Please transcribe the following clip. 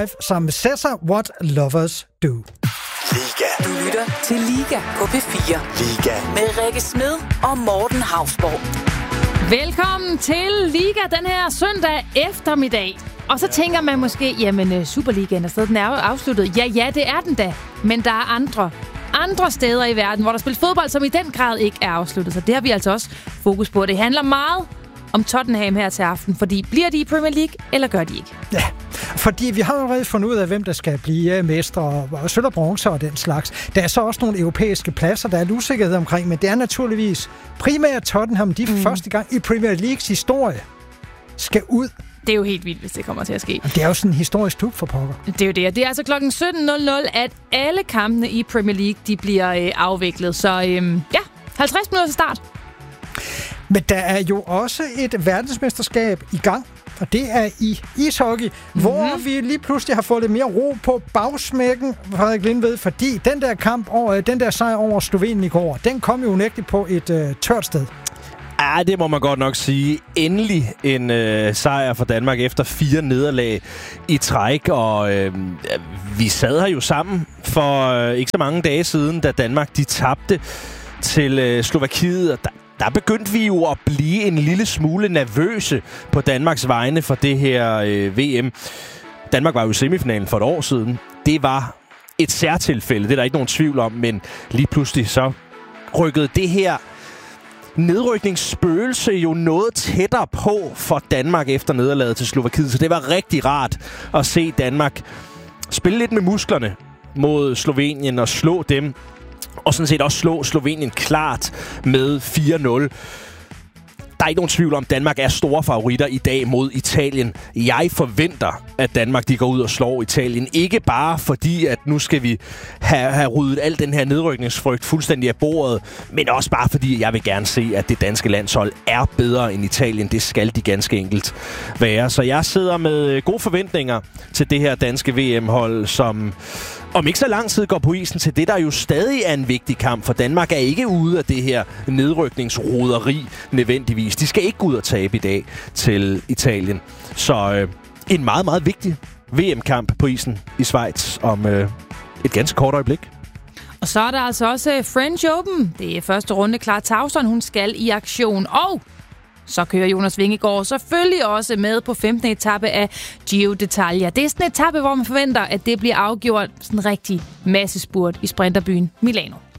Live sammen med Cesar, What Lovers Do. Liga. Du lytter til Liga på P4. Liga. Med Rikke Smed og Morten Hausborg. Velkommen til Liga den her søndag eftermiddag. Og så tænker man måske, jamen Superligaen er stadig, den er jo afsluttet. Ja, det er den da. Men der er andre steder i verden, hvor der spilles fodbold, som i den grad ikke er afsluttet. Så det har vi altså også fokus på. Det handler meget om Tottenham her til aften, fordi bliver de i Premier League, eller gør de ikke? Ja, fordi vi har allerede fundet ud af, hvem der skal blive mestre og sølv og bronze og den slags. Der er så også nogle europæiske pladser, der er usikkerhed omkring, men det er naturligvis primært Tottenham, de første gang i Premier Leagues historie skal ud. Det er jo helt vildt, hvis det kommer til at ske. Det er jo sådan en historisk klub for pokker. Det er jo det. Det er altså klokken 17.00, at alle kampene i Premier League, de bliver afviklet. Så 50 minutter til start. Men der er jo også et verdensmesterskab i gang, og det er i ishockey, hvor vi lige pludselig har fået lidt mere ro på bagsmækken, Frederik Lindved, fordi den der sejr over Slovenien i går, den kom jo unægteligt på et tørt sted. Ja, det må man godt nok sige. Endelig en sejr for Danmark efter 4 nederlag i træk, og vi sad her jo sammen for ikke så mange dage siden, da Danmark de tabte til Slovakiet, og der begyndte vi jo at blive en lille smule nervøse på Danmarks vegne for det her VM. Danmark var jo i semifinalen for et år siden. Det var et særtilfælde, det er der ikke nogen tvivl om, men lige pludselig så rykkede det her nedrykningsspøgelse jo noget tættere på for Danmark efter nederlaget til Slovakiet. Så det var rigtig rart at se Danmark spille lidt med musklerne mod Slovenien og slå dem. Og sådan set også slå Slovenien klart med 4-0. Der er ikke nogen tvivl om, at Danmark er store favoritter i dag mod Italien. Jeg forventer, at Danmark de går ud og slår Italien. Ikke bare fordi, at nu skal vi have ryddet al den her nedrykningsfrygt fuldstændig af bordet, men også bare fordi, jeg vil gerne se, at det danske landshold er bedre end Italien. Det skal de ganske enkelt være. Så jeg sidder med gode forventninger til det her danske VM-hold, som om ikke så lang tid går på isen til det, der jo stadig er en vigtig kamp, for Danmark er ikke ude af det her nedrykningsroderi nødvendigvis. De skal ikke gå ud og tabe i dag til Italien. Så en meget, meget vigtig VM-kamp på isen i Schweiz om et ganske kort øjeblik. Og så er der altså også French Open. Det er første runde. Clara Tauson, hun skal i aktion. Og så kører Jonas Vingegaard selvfølgelig også med på 15. etape af Giro d'Italia. Det er sådan en etape, hvor man forventer, at det bliver afgjort sådan en rigtig massespurt i sprinterbyen Milano.